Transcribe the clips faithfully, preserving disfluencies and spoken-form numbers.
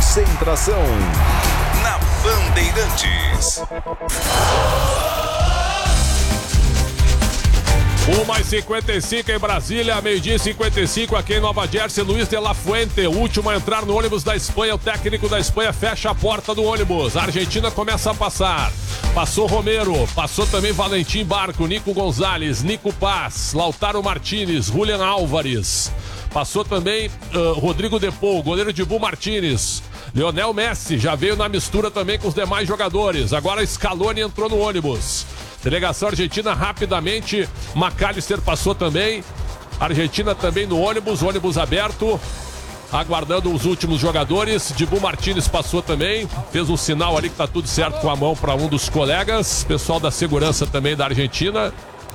Concentração na Bandeirantes. uma e cinquenta e cinco em Brasília, meio-dia e cinquenta e cinco aqui em Nova Jersey. Luiz de la Fuente, o último a entrar no ônibus da Espanha. O técnico da Espanha fecha a porta do ônibus. A Argentina começa a passar. Passou Romero, passou também Valentim Barco, Nico Gonzalez, Nico Paz, Lautaro Martínez, Julian Álvares. Passou também uh, Rodrigo Depou, goleiro de Bu Martínez. Lionel Messi já veio na mistura também com os demais jogadores. Agora Scaloni entrou no ônibus. Delegação argentina rapidamente. McAllister passou também. Argentina também no ônibus, ônibus aberto, aguardando os últimos jogadores. Dibu Martínez passou também, fez um sinal ali que tá tudo certo com a mão para um dos colegas. Pessoal da segurança também da Argentina.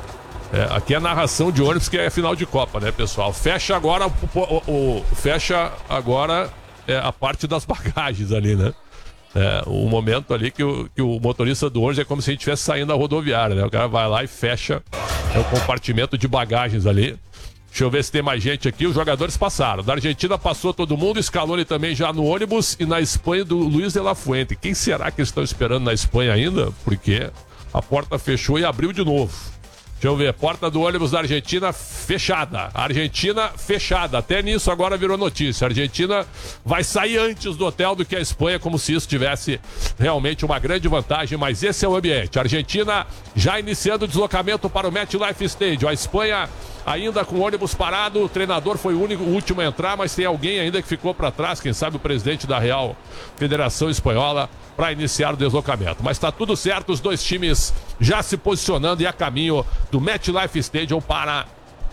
É, aqui é a narração de ônibus, que é final de Copa, né, pessoal? Fecha agora o, o, o fecha agora é, a parte das bagagens ali, né? É, o momento ali que o, que o motorista do ônibus é como se a gente estivesse saindo da rodoviária, né? O cara vai lá e fecha é, o compartimento de bagagens ali. Deixa eu ver se tem mais gente aqui. Os jogadores passaram. Da Argentina passou todo mundo. Scaloni também já no ônibus. E na Espanha do Luiz de la Fuente. Quem será que eles estão esperando na Espanha ainda? Porque a porta fechou e abriu de novo. Deixa eu ver, porta do ônibus da Argentina fechada. Argentina fechada. Até nisso agora virou notícia. A Argentina vai sair antes do hotel do que a Espanha, como se isso tivesse realmente uma grande vantagem. Mas esse é o ambiente. A Argentina já iniciando o deslocamento para o MetLife Stadium. A Espanha ainda com o ônibus parado. O treinador foi o único, o último a entrar, mas tem alguém ainda que ficou para trás. Quem sabe o presidente da Real Federação Espanhola, para iniciar o deslocamento. Mas está tudo certo, os dois times já se posicionando e a caminho do MetLife Stadium para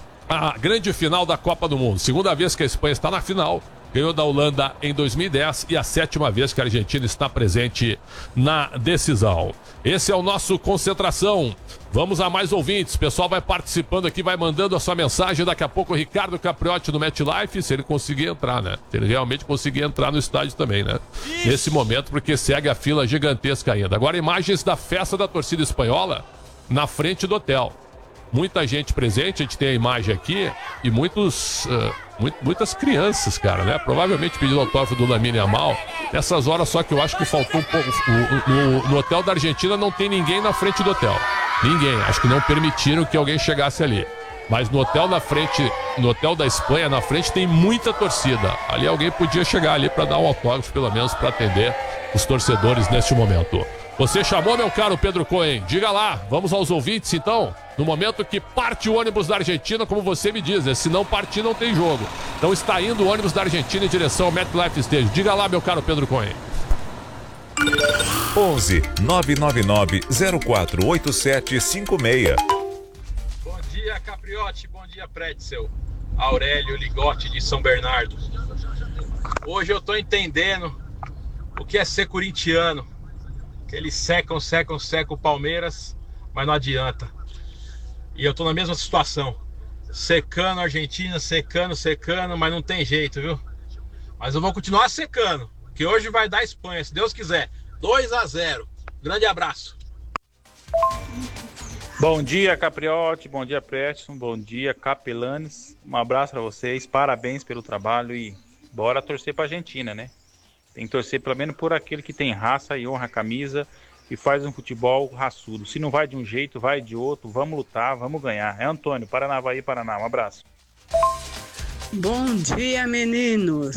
a grande final da Copa do Mundo. Segunda vez que a Espanha está na final, ganhou da Holanda em dois mil e dez e a sétima vez que a Argentina está presente na decisão. Esse é o nosso Concentração. Vamos a mais ouvintes. O pessoal vai participando aqui, vai mandando a sua mensagem. Daqui a pouco o Ricardo Capriotti no MetLife, se ele conseguir entrar, né? Se ele realmente conseguir entrar no estádio também, né? Isso. Nesse momento, porque segue a fila gigantesca ainda. Agora, imagens da festa da torcida espanhola na frente do hotel. Muita gente presente, a gente tem a imagem aqui e muitos, uh, muito, muitas crianças, cara, né? Provavelmente pedindo autógrafo do Lamine Yamal. Nessas horas só que eu acho que faltou um pouco. O, o, no hotel da Argentina não tem ninguém na frente do hotel. Ninguém. Acho que não permitiram que alguém chegasse ali. Mas no hotel na frente, no hotel da Espanha, na frente tem muita torcida. Ali alguém podia chegar ali para dar um autógrafo, pelo menos para atender os torcedores neste momento. Você chamou, meu caro Pedro Cohen? Diga lá, vamos aos ouvintes então. No momento que parte o ônibus da Argentina, como você me diz, né? Se não partir não tem jogo. Então está indo o ônibus da Argentina em direção ao MetLife Stadium. Diga lá, meu caro Pedro Cohen. onze nove nove nove zero quatro oito sete cinco seis. Bom dia, Capriotti. Bom dia, Pretzel. Aurélio Ligotti de São Bernardo. Hoje eu tô entendendo o que é ser corintiano. Que eles secam, secam, secam o Palmeiras, mas não adianta. E eu tô na mesma situação. Secando a Argentina, secando, secando, mas não tem jeito, viu? Mas eu vou continuar secando, que hoje vai dar Espanha, se Deus quiser. dois a zero. Grande abraço. Bom dia, Capriotti. Bom dia, Preston. Bom dia, Capelanes. Um abraço para vocês. Parabéns pelo trabalho e bora torcer pra Argentina, né? Tem que torcer pelo menos por aquele que tem raça e honra a camisa e faz um futebol raçudo. Se não vai de um jeito, vai de outro. Vamos lutar, vamos ganhar. É Antônio, Paranavaí, Paraná. Um abraço. Bom dia, meninos.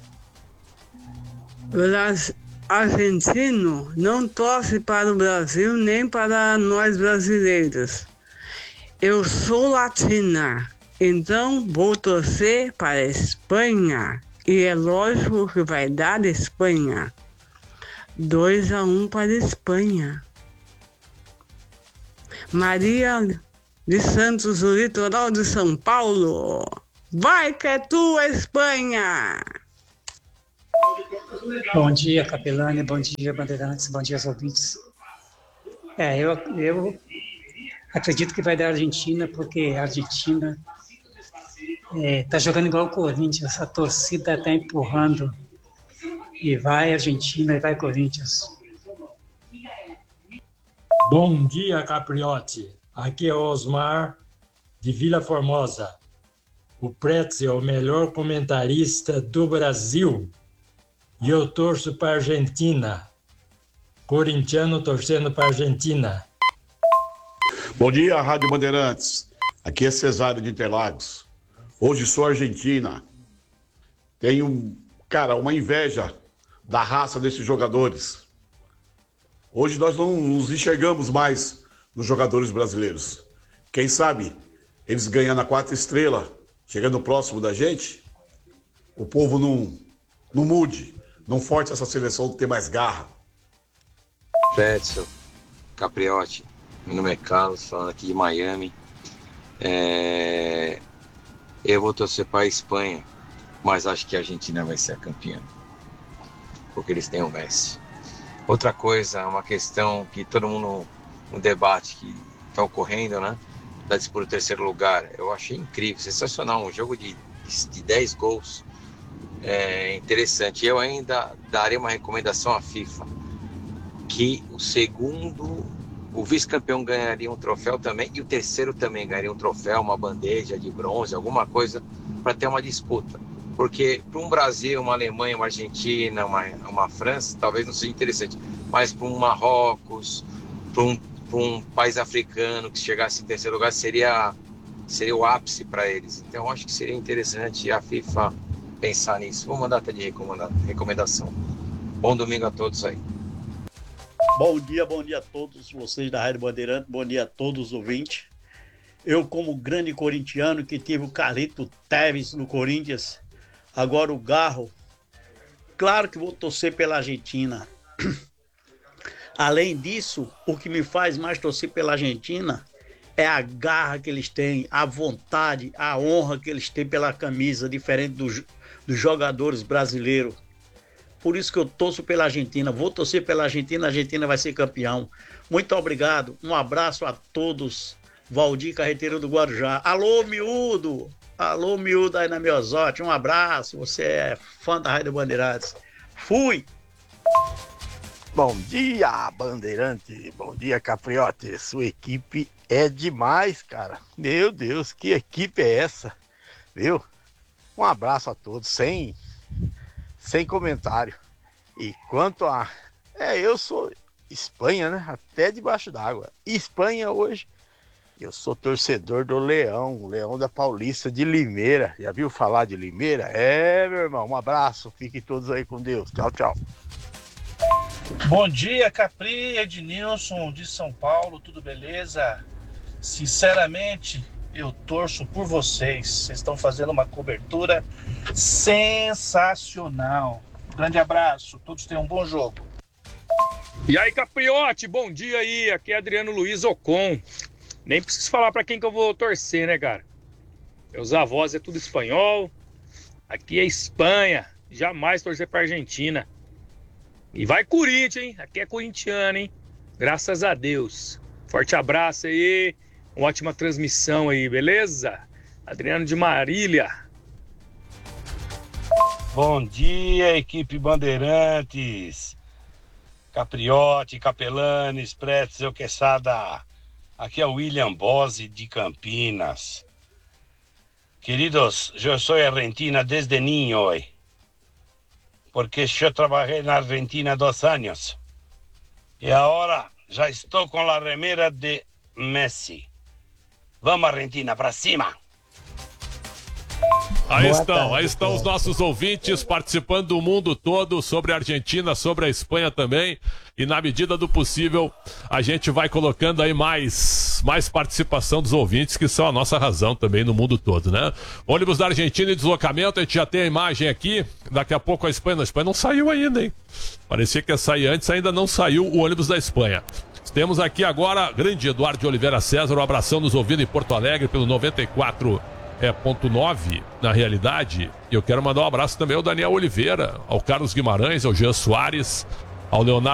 O argentino não torce para o Brasil nem para nós brasileiros. Eu sou latina, então vou torcer para a Espanha. E é lógico que vai dar Espanha. dois a um para a Espanha. Maria de Santos, o litoral de São Paulo. Vai que é tua, Espanha! Bom dia, Capelani. Bom dia, Bandeirantes. Bom dia aos ouvintes. É, eu, eu acredito que vai dar Argentina, porque a Argentina É, tá jogando igual o Corinthians, a torcida tá empurrando. E vai Argentina e vai Corinthians. Bom dia, Capriotti. Aqui é o Osmar, de Vila Formosa. O Pretzel é o melhor comentarista do Brasil. e eu torço para a Argentina. Corintiano torcendo para a Argentina. Bom dia, Rádio Bandeirantes. Aqui é Cesário de Interlagos. Hoje sou argentina. Tenho, cara, uma inveja da raça desses jogadores. Hoje nós não nos enxergamos mais nos jogadores brasileiros. Quem sabe eles ganhando a quarta estrela, chegando próximo da gente, o povo não, não mude, não force essa seleção de ter mais garra. Petson, Capriotti, meu nome é Carlos, falando aqui de Miami. É... Eu vou torcer para a Espanha, mas acho que a Argentina vai ser a campeã, porque eles têm o Messi. Outra coisa, uma questão que todo mundo, um debate que está ocorrendo, né, da disputa do terceiro lugar, eu achei incrível, sensacional, um jogo de, de dez gols, é interessante. Eu ainda daria uma recomendação à FIFA, que o segundo, o vice-campeão ganharia um troféu também, e o terceiro também ganharia um troféu, uma bandeja de bronze, alguma coisa, para ter uma disputa. Porque para um Brasil, uma Alemanha, uma Argentina, uma, uma França, talvez não seja interessante, mas para um Marrocos, para um, para um país africano que chegasse em terceiro lugar, seria, seria o ápice para eles. Então, eu acho que seria interessante a FIFA pensar nisso. Vou mandar até de recomendação. Bom domingo a todos aí. Bom dia, bom dia a todos vocês da Rádio Bandeirante, bom dia a todos os ouvintes. Eu, como grande corintiano que tive o Carlito Tevez no Corinthians, agora o Garro, claro que vou torcer pela Argentina. Além disso, o que me faz mais torcer pela Argentina é a garra que eles têm, a vontade, a honra que eles têm pela camisa, diferente dos, dos jogadores brasileiros. Por isso que eu torço pela Argentina, vou torcer pela Argentina, a Argentina vai ser campeão. Muito obrigado, um abraço a todos. Valdir Carreteiro do Guarujá. Alô, miúdo! Alô, miúdo aí na Miosote, um abraço, você é fã da Rádio Bandeirantes. Fui! Bom dia, Bandeirante, bom dia, Capriotti, sua equipe é demais, cara. Meu Deus, que equipe é essa? Viu? Um abraço a todos, sem... sem comentário. E quanto a... É, eu sou Espanha, né? Até debaixo d'água. Espanha hoje, eu sou torcedor do Leão, Leão da Paulista de Limeira. Já viu falar de Limeira? É, meu irmão, um abraço. Fiquem todos aí com Deus. Tchau, tchau. Bom dia, Capri, Ednilson de São Paulo, tudo beleza? Sinceramente, eu torço por vocês. Vocês estão fazendo uma cobertura sensacional. Grande abraço, todos tenham um bom jogo. E aí, Capriotti, bom dia aí. Aqui é Adriano Luiz Ocon. Nem preciso falar pra quem que eu vou torcer, né, cara? Meus avós é tudo espanhol. Aqui é Espanha. Jamais torcer pra Argentina. E vai Corinthians, hein? Aqui é corintiano, hein? Graças a Deus. Forte abraço aí. Uma ótima transmissão aí, beleza? Adriano de Marília. Bom dia, equipe Bandeirantes. Capriotti, Capelanes, Pretzel, Quesada. Aqui é o William Bose de Campinas. Queridos, eu sou argentina desde niño hoy. Porque eu trabalhei na Argentina dois anos. E agora já estou com a remera de Messi. Vamos, Argentina, para cima! Aí estão, aí estão os nossos ouvintes participando do mundo todo sobre a Argentina, sobre a Espanha também. E na medida do possível, a gente vai colocando aí mais, mais participação dos ouvintes, que são a nossa razão também no mundo todo, né? Ônibus da Argentina em deslocamento, a gente já tem a imagem aqui. Daqui a pouco a Espanha, a Espanha não saiu ainda, hein? Parecia que ia sair antes, ainda não saiu o ônibus da Espanha. Temos aqui agora, grande Eduardo de Oliveira César, um abração nos ouvindo em Porto Alegre pelo noventa e quatro ponto nove, na realidade. E eu quero mandar um abraço também ao Daniel Oliveira, ao Carlos Guimarães, ao Jean Soares, ao Leonardo